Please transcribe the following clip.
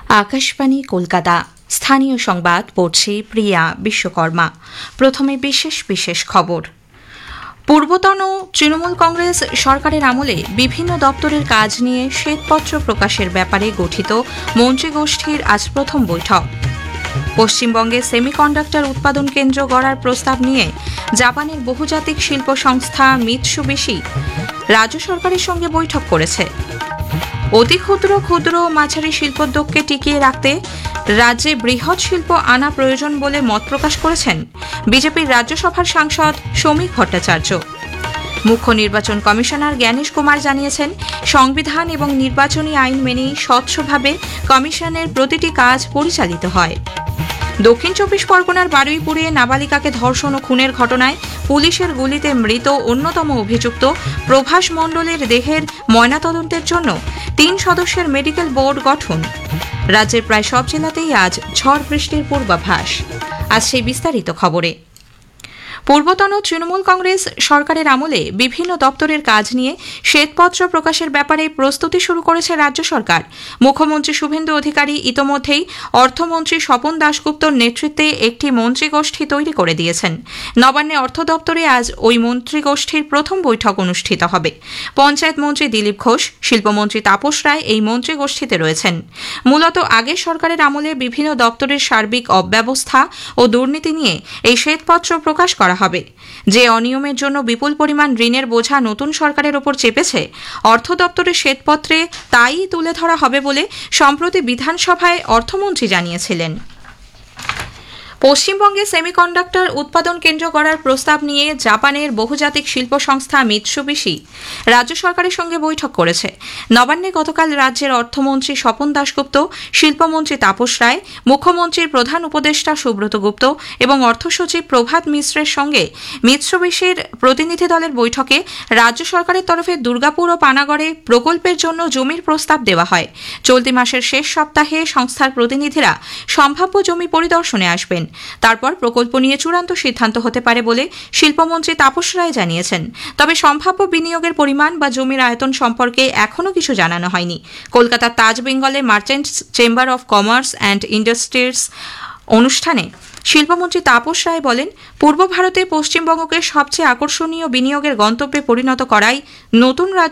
আকাশবাণী কলকাতা স্থানীয় সংবাদ পড়ছি প্রিয়া বিশ্বকর্মা। প্রথমে বিশেষ বিশেষ খবর। পূর্বতন তৃণমূল কংগ্রেস সরকারের আমলে বিভিন্ন দপ্তরের কাজ নিয়ে শ্বেতপত্র প্রকাশের ব্যাপারে গঠিত মন্ত্রিগোষ্ঠীর আজ প্রথম বৈঠক। পশ্চিমবঙ্গে সেমিকন্ডাক্টর উৎপাদন কেন্দ্র গড়ার প্রস্তাব নিয়ে জাপানের বহুজাতিক শিল্প সংস্থা মিৎসুবিশি রাজ্য সরকারের সঙ্গে বৈঠক করেছে। অতি ক্ষুদ্র ক্ষুদ্র ও মাঝারি শিল্পোদ্যোগকে টিকিয়ে রাখতে রাজ্যে বৃহৎ শিল্প আনা প্রয়োজন বলে মত প্রকাশ করেছেন বিজেপির রাজ্যসভার সাংসদ শ্রমিক ভট্টাচার্য। মুখ্য নির্বাচন কমিশনার জ্ঞানেশ কুমার জানিয়েছেন, সংবিধান এবং নির্বাচনী আইন মেনেই স্বচ্ছভাবে কমিশনের প্রতিটি কাজ পরিচালিত হয়। দক্ষিণ চব্বিশ পরগনার বারুইপুরে নাবালিকাকে ধর্ষণ ও খুনের ঘটনায় পুলিশের গুলিতে মৃত অন্যতম অভিযুক্ত প্রভাস মণ্ডলের দেহের ময়নাতদন্তের জন্য ৩ সদস্যের মেডিকেল বোর্ড গঠন। রাজ্যের প্রায় সব জেলাতেই আজ ঝড় বৃষ্টির পূর্বাভাস। আজ সেই বিস্তারিত খবরে। পূর্বতন তৃণমূল কংগ্রেস সরকারের আমলে বিভিন্ন দপ্তরের কাজ নিয়ে শ্বেতপত্র প্রকাশের ব্যাপারে প্রস্তুতি শুরু করেছে রাজ্য সরকার। মুখ্যমন্ত্রী শুভেন্দু অধিকারী ইতোমধ্যেই অর্থমন্ত্রী স্বপন দাশগুপ্তর নেতৃত্বে একটি মন্ত্রিগোষ্ঠী তৈরি করে দিয়েছেন। নবান্নে অর্থ দপ্তরে আজ ওই মন্ত্রিগোষ্ঠীর প্রথম বৈঠক অনুষ্ঠিত হবে। পঞ্চায়েত মন্ত্রী দিলীপ ঘোষ, শিল্পমন্ত্রী তাপস রায় এই মন্ত্রিগোষ্ঠীতে রয়েছেন। মূলত আগের সরকারের আমলে বিভিন্ন দপ্তরের সার্বিক অব্যবস্থা ও দুর্নীতি নিয়ে এই শ্বেতপত্র প্রকাশ করা হবে। যে অনিয়মের জন্য বিপুল পরিমাণ ঋণের বোঝা নতুন সরকারের ওপর চেপেছে, অর্থ দপ্তরের শ্বেতপত্রে তাই তুলে ধরা হবে বলে সম্প্রতি বিধানসভায় অর্থমন্ত্রী জানিয়েছিলেন। পশ্চিমবঙ্গে সেমিকন্ডাক্টর উৎপাদন কেন্দ্র গড়ার প্রস্তাব নিয়ে জাপানের বহুজাতিক শিল্প সংস্থা মিৎসুবিশি রাজ্য সরকারের সঙ্গে বৈঠক করেছে। নবান্নে গতকাল রাজ্যের অর্থমন্ত্রী স্বপন দাশগুপ্ত, শিল্পমন্ত্রী তাপস রায়, মুখ্যমন্ত্রীর প্রধান উপদেষ্টা সুব্রত গুপ্ত এবং অর্থসচিব প্রভাত মিশ্রের সঙ্গে মিৎসুবিশির প্রতিনিধি দলের বৈঠকে রাজ্য সরকারের তরফে দুর্গাপুর ও পানাগড়ে প্রকল্পের জন্য জমির প্রস্তাব দেওয়া হয়। চলতি মাসের শেষ সপ্তাহে সংস্থার প্রতিনিধিরা সম্ভাব্য জমি পরিদর্শনে আসবেন। তারপর প্রকল্প নিয়ে চূড়ান্ত সিদ্ধান্ত হতে পারে বলে শিল্পমন্ত্রী তাপস রায় জানিয়েছেন। তবে সম্ভাব্য বিনিয়োগের পরিমাণ বা জমির আয়তন সম্পর্কে এখনও কিছু জানানো হয়নি। কলকাতার তাজ বেঙ্গলে merchants chamber of commerce and industries অনুষ্ঠানে শিল্পমন্ত্রী তাপস রায় বলেন, পূর্ব ভারতে পশ্চিমবঙ্গকে সবচেয়ে আকর্ষণীয় বিনিয়োগের গন্তব্যে পরিণত করাই নতুন